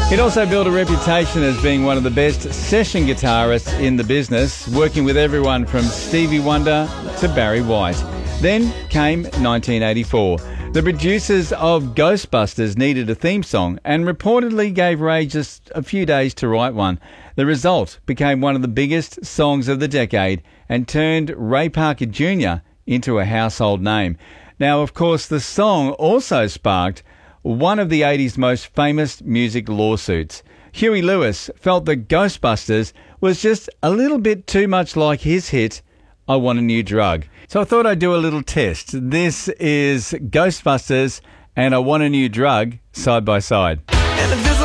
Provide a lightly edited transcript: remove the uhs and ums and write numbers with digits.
He'd also built a reputation as being one of the best session guitarists in the business, working with everyone from Stevie Wonder to Barry White. Then came 1984. The producers of Ghostbusters needed a theme song and reportedly gave Ray just a few days to write one. The result became one of the biggest songs of the decade and turned Ray Parker Jr. into a household name. Now, of course, the song also sparked one of the 80s most famous music lawsuits. Huey Lewis felt that Ghostbusters was just a little bit too much like his hit, I Want a New Drug. So I thought I'd do a little test. This is Ghostbusters and I Want a New Drug side by side.